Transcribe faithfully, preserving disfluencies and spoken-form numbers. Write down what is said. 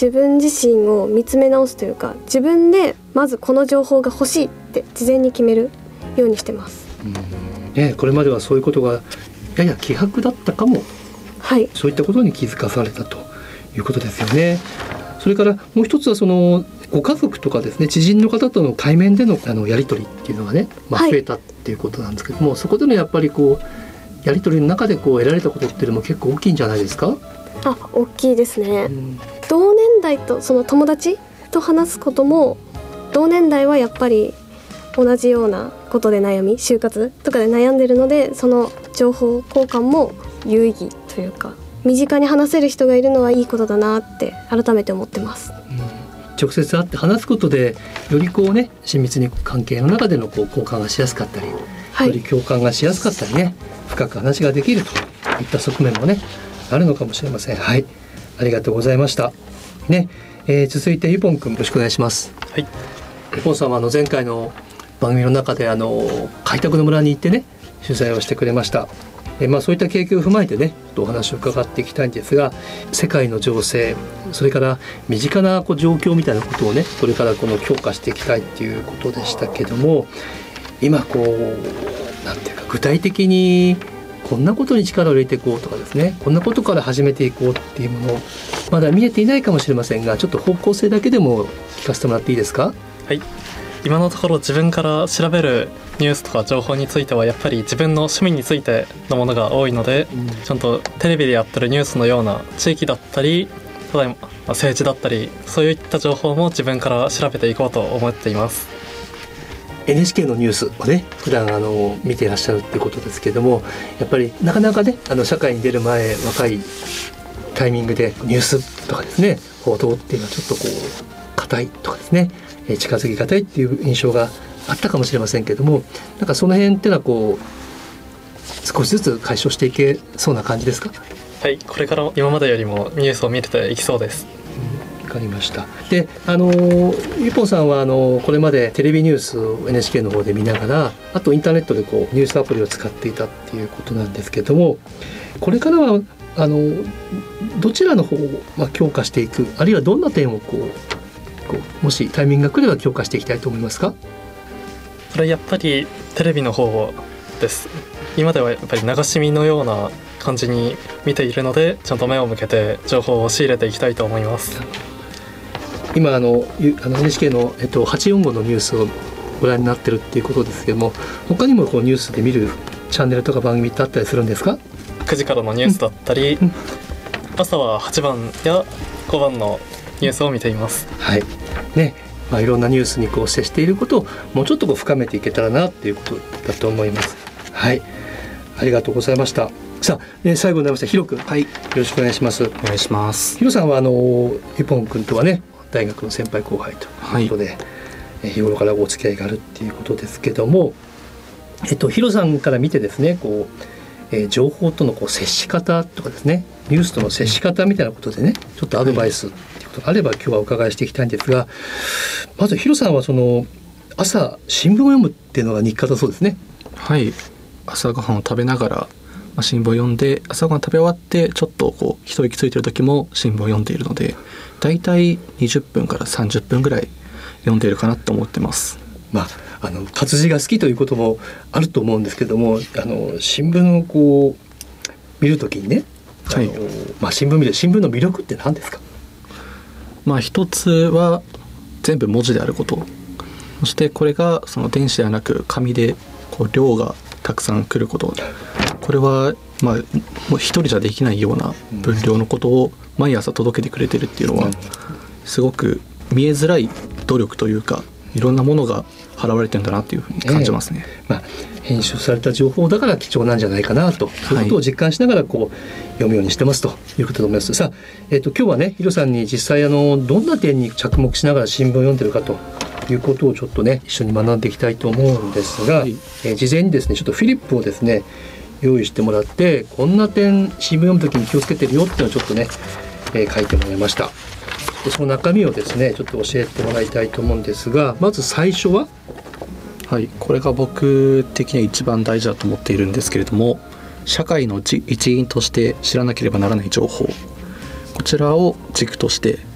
自分自身を見つめ直すというか、自分でまずこの情報が欲しいって事前に決めるようにしてます。 うんね、これまではそういうことがやや希薄だったかも、 はい、 そういったことに気づかされたということですよね。それからもう一つはそのご家族とかですね、知人の方との対面でのあのやり取りっていうのがね、まあ、増えたっていうことなんですけども、はい、そこでのやっぱりこうやり取りの中でこう得られたことっていうのも結構大きいんじゃないですか？ あ、大きいですね、うん、同年代とその友達と話すことも、同年代はやっぱり同じようなことで悩み、就活とかで悩んでるので、その情報交換も有意義というか、身近に話せる人がいるのはいいことだなって改めて思ってます、うん、 直接会って話すことでよりこうね、親密に関係の中でのこう交換がしやすかったり、はい、より共感がしやすかったりね、深く話ができるといった側面もねあるのかもしれません。はい、ありがとうございましたね。えー、続いてゆぽんくん、よろしくお願いします。 はい、 ゆぽんさんはあの前回の番組の中であの開拓の村に行ってね取材をしてくれました。えーまあ、そういった経験を踏まえてねちょっとお話を伺っていきたいんですが、世界の情勢、それから身近なこう状況みたいなことをねこれからこの強化していきたいっていうことでしたけども、今こうなんていうか具体的にこんなことに力を入れていこうとかですね、こんなことから始めていこうっていうものまだ見えていないかもしれませんが、ちょっと方向性だけでも聞かせてもらっていいですか？ はい、今のところ自分から調べるニュースとか情報についてはやっぱり自分の趣味についてのものが多いので、うん、ちゃんとテレビでやってるニュースのような地域だったり、ただいま政治だったり、そういった情報も自分から調べていこうと思っています。 エヌエイチケー のニュースをね普段あの見ていらっしゃるっていうことですけども、やっぱりなかなかねあの社会に出る前、若いタイミングでニュースとかですね報道っていうのはちょっとこう硬いとかですね、近づきがたいっていう印象があったかもしれませんけども、なんかその辺っていうのはこう少しずつ解消していけそうな感じですか？ はい、これから今までよりもニュースを見れていきそうです。 わかりました。で、あのゆぽんさんはあのこれまでテレビニュースを エヌエイチケー の方で見ながら、あとインターネットでこうニュースアプリを使っていたっていうことなんですけども、これからはあのどちらの方をまあ強化していく、あるいはどんな点をこうこうもしタイミングが来れば強化していきたいと思いますか？ これやっぱりテレビの方です。今ではやっぱり流し見のような感じに見ているので、ちゃんと目を向けて情報を仕入れていきたいと思います。 今あのあの エヌエイチケー の、えっと、はちよんごのニュースをご覧になってるっていうことですけども、他にもこうニュースで見るチャンネルとか番組ってあったりするんですか？ くじからのニュースだったり、うん、朝ははちばんやごばんのニュースを見ています。 はいね、まあ、いろんなニュースにこう接していることをもうちょっとこう深めていけたらなっていうことだと思います。はい、ありがとうございました。さあ、ね、最後になりましたヒロ君、はい、よろしくお願いします。 お願いします。 ヒロさんはあのゆぽん君とはね大学の先輩後輩ということで、はい、日頃からお付き合いがあるっていうことですけども、えっと、ヒロさんから見てですねこう、えー、情報とのこう接し方とかですね、ニュースとの接し方みたいなことでねちょっとアドバイスっていうことがあれば今日はお伺いしていきたいんですが、まずヒロさんはその朝新聞を読むっていうのが日課だそうですね。 はい、朝ごはんを食べながら、まあ、新聞を読んで、朝ごはん食べ終わってちょっとこう一息ついてる時も新聞を読んでいるので、だいたいにじゅっぷんからさんじゅっぷんぐらい読んでいるかなと思ってます。 まあ、あの活字が好きということもあると思うんですけども、あの新聞をこう見るときにね、あの、はい、まあ、新聞見る新聞の魅力って何ですか？ まあ、一つは全部文字であること、そしてこれがその電子ではなく紙でこう量がたくさん来ること、これはまあもう一人じゃできないような分量のことを毎朝届けてくれてるっていうのはすごく見えづらい努力というか、いろんなものが払われてるんだなっていうふうに感じますね。 えーまあ、編集された情報だから貴重なんじゃないかなと、そういうことを実感しながらこう読むようにしてますということだと思います。さあ、えーと、今日はねヒロさんに実際あのどんな点に着目しながら新聞を読んでるかということをちょっとね一緒に学んでいきたいと思うんですが、はい、えー、事前にですねちょっとフリップをですね用意してもらって、こんな点新聞読むときに気をつけてるよっていうのをちょっとね、えー、書いてもらいました。でその中身をですねちょっと教えてもらいたいと思うんですが、まず最初は、 はい、これが僕的には一番大事だと思っているんですけれども、社会の一員として知らなければならない情報、こちらを軸として